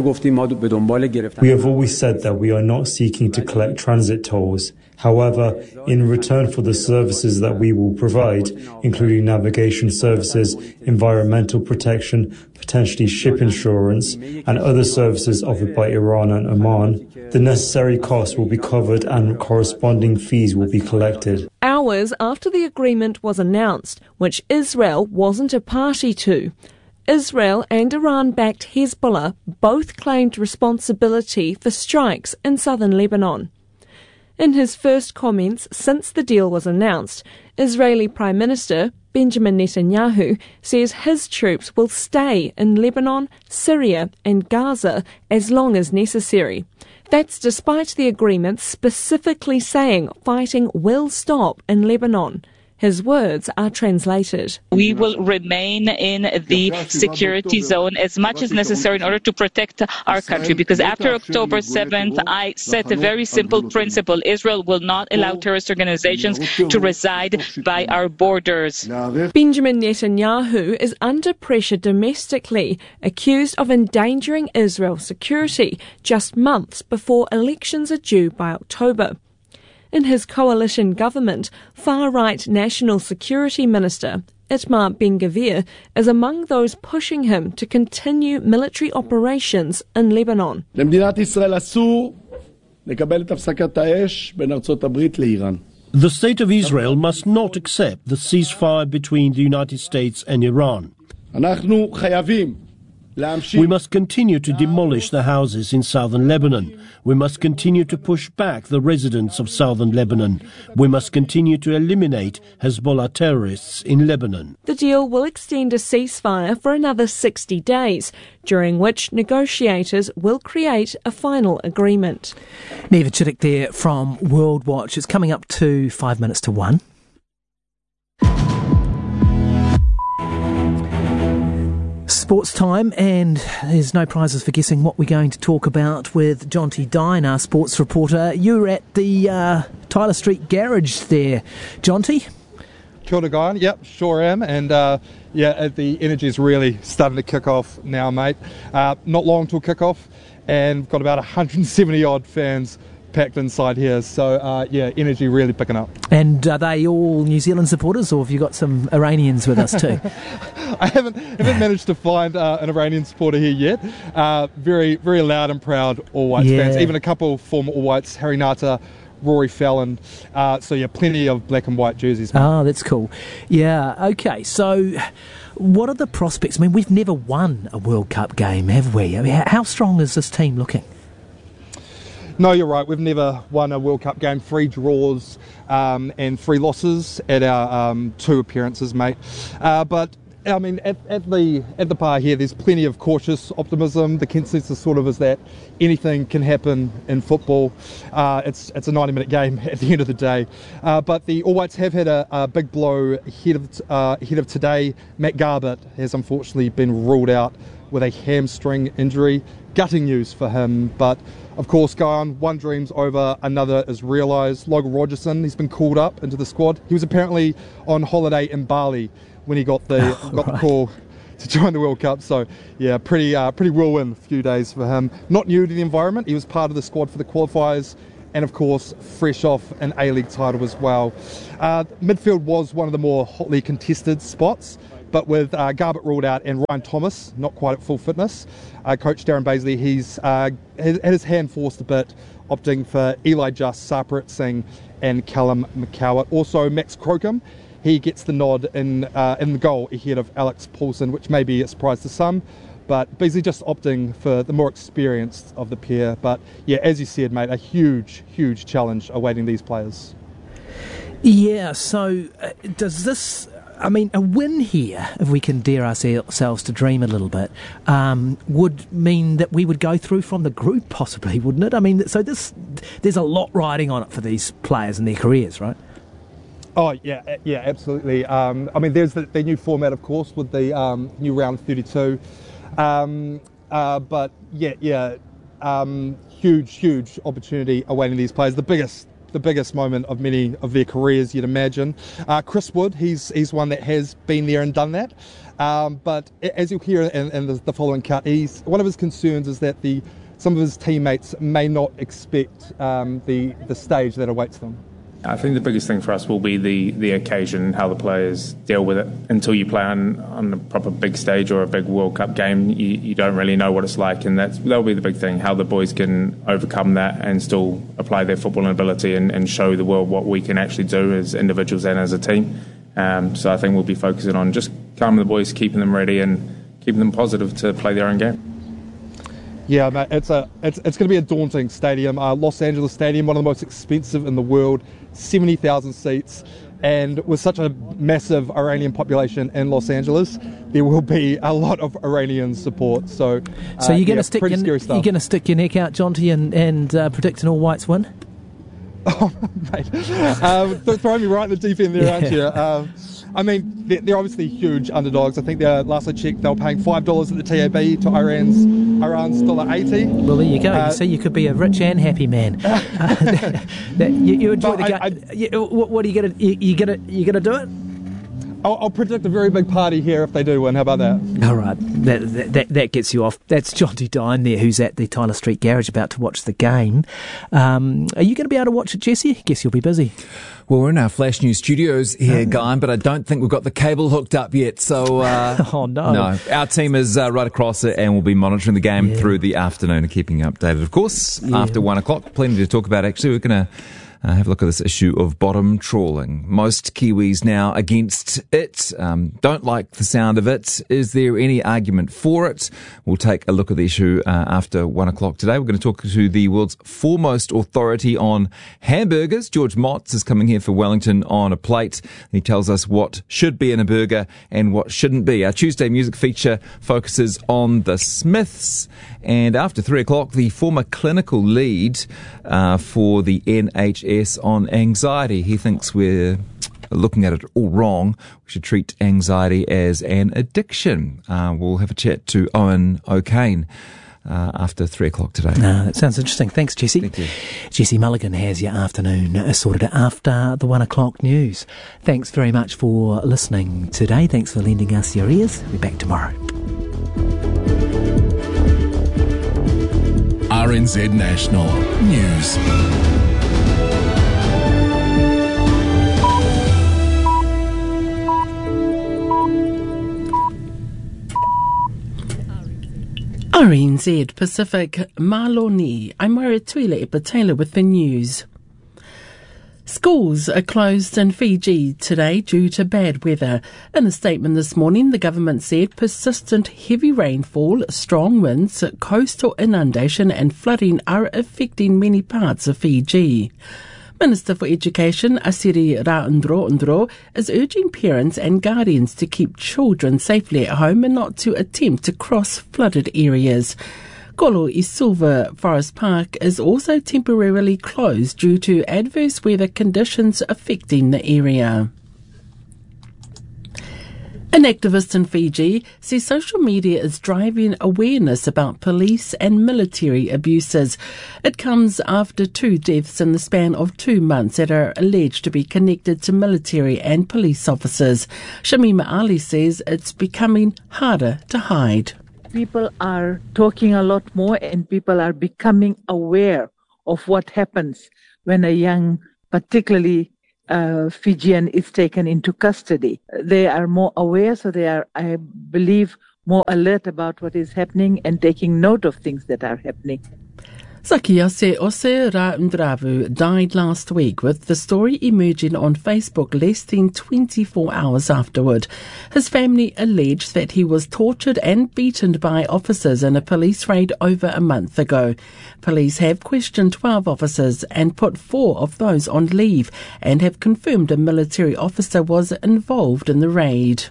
have always said that we are not seeking to collect transit tolls. However, in return for the services that we will provide, including navigation services, environmental protection, potentially ship insurance, and other services offered by Iran and Oman, the necessary costs will be covered and corresponding fees will be collected. Hours after the agreement was announced, which Israel wasn't a party to, Israel and Iran-backed Hezbollah both claimed responsibility for strikes in southern Lebanon. In his first comments since the deal was announced, Israeli Prime Minister Benjamin Netanyahu says his troops will stay in Lebanon, Syria and Gaza as long as necessary. That's despite the agreement specifically saying fighting will stop in Lebanon. His words are translated. We will remain in the security zone as much as necessary in order to protect our country, because after October 7th, I set a very simple principle. Israel will not allow terrorist organizations to reside by our borders. Benjamin Netanyahu is under pressure domestically, accused of endangering Israel's security just months before elections are due by October. In his coalition government, far-right National Security Minister Itamar Ben-Gvir is among those pushing him to continue military operations in Lebanon. The State of Israel must not accept the ceasefire between the United States and Iran. We must continue to demolish the houses in southern Lebanon. We must continue to push back the residents of southern Lebanon. We must continue to eliminate Hezbollah terrorists in Lebanon. The deal will extend a ceasefire for another 60 days, during which negotiators will create a final agreement. Neva Chittick there from World Watch. It's coming up to 5 minutes to 1. Sports time, and there's no prizes for guessing what we're going to talk about with Jonty Dine, our sports reporter. You're at the Tyler Street Garage there, Jonty. Kia ora, Guyan. Yep, sure am. And the energy's really starting to kick off now, mate. Not long till kick-off, and we've got about 170-odd fans packed inside here. So, energy really picking up. And are they all New Zealand supporters, or have you got some Iranians with us too? I haven't managed to find an Iranian supporter here yet. Very, very loud and proud All Whites fans. Even a couple former All Whites, Harry Nata, Rory Fallon. Plenty of black and white jerseys. Mate. Oh, that's cool. Yeah, okay. So, what are the prospects? I mean, we've never won a World Cup game, have we? I mean, how strong is this team looking? No, you're right. We've never won a World Cup game. 3 draws and 3 losses at our 2 appearances, mate. But I mean, at the bar here, there's plenty of cautious optimism. The consensus sort of is that anything can happen in football. It's a 90-minute game at the end of the day. But the All Whites have had a big blow ahead of today. Matt Garbutt has unfortunately been ruled out with a hamstring injury. Gutting news for him, but of course, one dream's over, another is realised. Logan Rogerson, he's been called up into the squad. He was apparently on holiday in Bali when he got the call to join the World Cup. So, yeah, pretty whirlwind few days for him. Not new to the environment. He was part of the squad for the qualifiers, and of course, fresh off an A-League title as well. Midfield was one of the more hotly contested spots. But with Garbutt ruled out and Ryan Thomas not quite at full fitness, Coach Darren Bazley, he's had his hand forced a bit, opting for Eli Just, Sarpreet Singh and Callum McCowart. Also Max Crocombe, he gets the nod in the goal ahead of Alex Paulson, which may be a surprise to some. But Beasley just opting for the more experienced of the pair. But yeah, as you said, mate, a huge, huge challenge awaiting these players. Yeah, so does this... I mean, a win here, if we can dare ourselves to dream a little bit, would mean that we would go through from the group, possibly, wouldn't it? I mean, so there's a lot riding on it for these players and their careers, right? Oh, yeah, absolutely. I mean, there's the new format, of course, with the new round 32. But, huge opportunity awaiting these players. The biggest moment of many of their careers, you'd imagine. Chris Wood, he's one that has been there and done that. But as you'll hear in the following cut, one of his concerns is that some of his teammates may not expect the stage that awaits them. I think the biggest thing for us will be the occasion, how the players deal with it. Until you play on a proper big stage or a big World Cup game, you don't really know what it's like, and that'll be the big thing, how the boys can overcome that and still apply their footballing ability and show the world what we can actually do as individuals and as a team. So I think we'll be focusing on just calming the boys, keeping them ready and keeping them positive to play their own game. Yeah, mate, it's going to be a daunting stadium. Los Angeles Stadium, one of the most expensive in the world, 70,000 seats, and with such a massive Iranian population in Los Angeles, there will be a lot of Iranian support. So you're going to stick your neck out, Jonty, and predict an All Whites win? Oh, mate, throwing me right in the deep end there, aren't you? I mean, they're obviously huge underdogs. I think last I checked, they were paying $5 at the TAB to Iran's $1.80. Well, there you go. You see, you could be a rich and happy man. You enjoy the game. What are you gonna do it? I'll predict a very big party here if they do win. How about that? All right, that gets you off. That's Jonty Dine there, who's at the Tyler Street Garage about to watch the game. Are you going to be able to watch it, Jesse? I guess you'll be busy. Well, we're in our Flash News studios here, Guy, but I don't think we've got the cable hooked up yet. So, oh no! No, our team is right across it, and we'll be monitoring the game through the afternoon and keeping you updated. Of course, after 1 o'clock, plenty to talk about. Actually, we're going to have a look at this issue of bottom trawling. Most Kiwis now against it, don't like the sound of it. Is there any argument for it? We'll take a look at the issue after 1 o'clock today. We're going to talk to the world's foremost authority on hamburgers. George Motz is coming here for Wellington on a plate. He tells us what should be in a burger and what shouldn't be. Our Tuesday music feature focuses on the Smiths. And after 3 o'clock, the former clinical lead for the NHS on anxiety. He thinks we're looking at it all wrong. We should treat anxiety as an addiction. We'll have a chat to Owen O'Kane after 3 o'clock today. That sounds interesting. Thanks, Jesse. Thank you. Jesse Mulligan has your afternoon sorted after the 1 o'clock news. Thanks very much for listening today. Thanks for lending us your ears. We'll be back tomorrow. RNZ National News. RNZ Pacific Maloni. I'm Maria Tuile Epatela with the news. Schools are closed in Fiji today due to bad weather. In a statement this morning, the government said persistent heavy rainfall, strong winds, coastal inundation and flooding are affecting many parts of Fiji. Minister for Education, Asiri Ra'undro, is urging parents and guardians to keep children safely at home and not to attempt to cross flooded areas. Kolo i Silver Forest Park is also temporarily closed due to adverse weather conditions affecting the area. An activist in Fiji says social media is driving awareness about police and military abuses. It comes after 2 deaths in the span of 2 months that are alleged to be connected to military and police officers. Shamima Ali says it's becoming harder to hide. People are talking a lot more and people are becoming aware of what happens when a young, particularly Fijian, is taken into custody. They are more aware, so they are, I believe, more alert about what is happening and taking note of things that are happening. Sakiase Ose Ra'undravu died last week, with the story emerging on Facebook less than 24 hours afterward. His family alleged that he was tortured and beaten by officers in a police raid over a month ago. Police have questioned 12 officers and put 4 of those on leave and have confirmed a military officer was involved in the raid.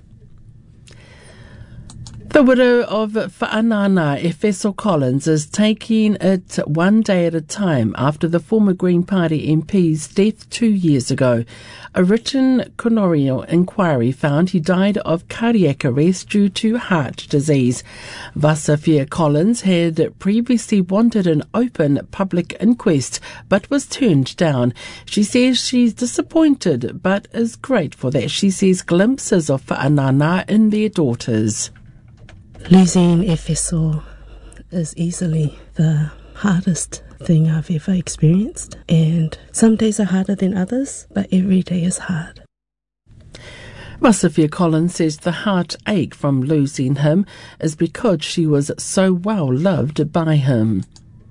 The widow of Fa'anana, Efeso Collins, is taking it one day at a time after the former Green Party MP's death 2 years ago. A written coronial inquiry found he died of cardiac arrest due to heart disease. Vasafia Collins had previously wanted an open public inquest but was turned down. She says she's disappointed but is grateful that she sees glimpses of Fa'anana in their daughters. Losing Efeso is easily the hardest thing I've ever experienced, and some days are harder than others, but every day is hard. Vasafia Collins says the heartache from losing him is because she was so well loved by him.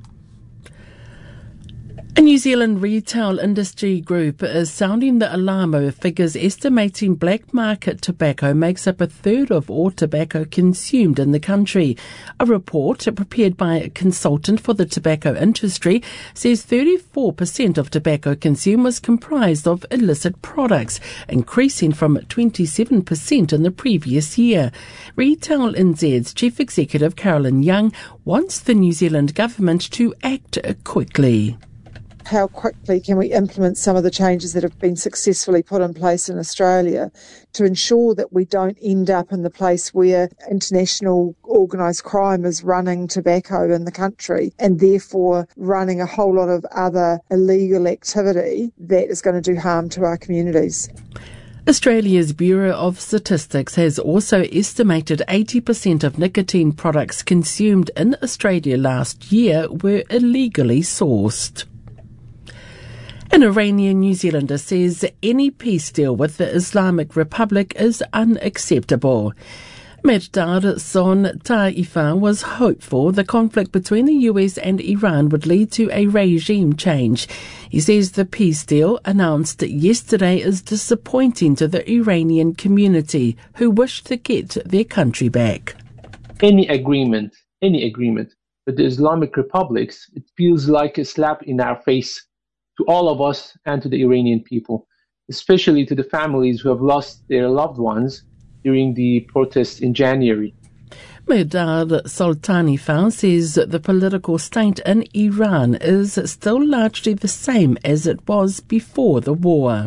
A New Zealand retail industry group is sounding the alarm over figures estimating black market tobacco makes up a third of all tobacco consumed in the country. A report prepared by a consultant for the tobacco industry says 34% of tobacco consumed was comprised of illicit products, increasing from 27% in the previous year. Retail NZ's Chief Executive Carolyn Young wants the New Zealand government to act quickly. How quickly can we implement some of the changes that have been successfully put in place in Australia to ensure that we don't end up in the place where international organised crime is running tobacco in the country and therefore running a whole lot of other illegal activity that is going to do harm to our communities. Australia's Bureau of Statistics has also estimated 80% of nicotine products consumed in Australia last year were illegally sourced. An Iranian New Zealander says any peace deal with the Islamic Republic is unacceptable. Mehdar Son Taifan was hopeful the conflict between the US and Iran would lead to a regime change. He says the peace deal announced yesterday is disappointing to the Iranian community who wish to get their country back. Any agreement with the Islamic republics, it feels like a slap in our face to all of us and to the Iranian people, especially to the families who have lost their loved ones during the protests in January. Mehdar Soltanifan says the political state in Iran is still largely the same as it was before the war.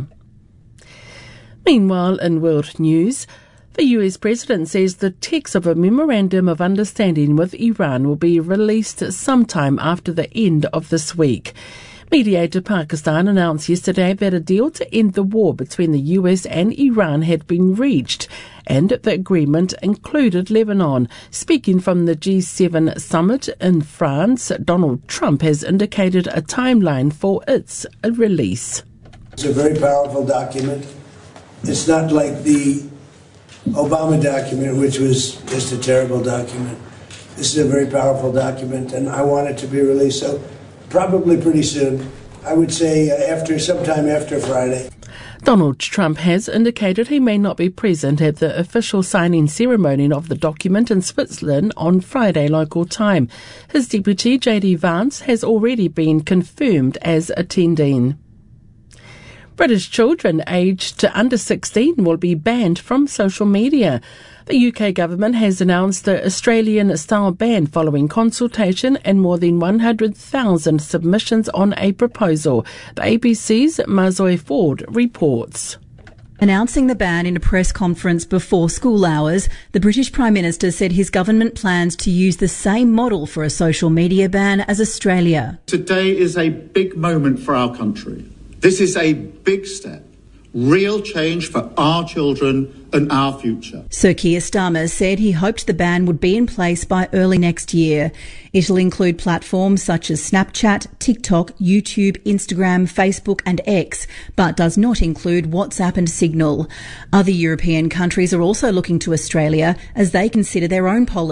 Meanwhile, in world news, the US President says the text of a memorandum of understanding with Iran will be released sometime after the end of this week. Mediator Pakistan announced yesterday that a deal to end the war between the US and Iran had been reached, and the agreement included Lebanon. Speaking from the G7 summit in France, Donald Trump has indicated a timeline for its release. It's a very powerful document. It's not like the Obama document, which was just a terrible document. This is a very powerful document, and I want it to be released so probably pretty soon. I would say sometime after Friday. Donald Trump has indicated he may not be present at the official signing ceremony of the document in Switzerland on Friday local time. His deputy, J.D. Vance, has already been confirmed as attending. British children aged to under 16 will be banned from social media. The UK government has announced the Australian-style ban following consultation and more than 100,000 submissions on a proposal. The ABC's Mazoe Ford reports. Announcing the ban in a press conference before school hours, the British Prime Minister said his government plans to use the same model for a social media ban as Australia. Today is a big moment for our country. This is a big step, real change for our children and our future. Sir Keir Starmer said he hoped the ban would be in place by early next year. It'll include platforms such as Snapchat, TikTok, YouTube, Instagram, Facebook and X, but does not include WhatsApp and Signal. Other European countries are also looking to Australia as they consider their own policy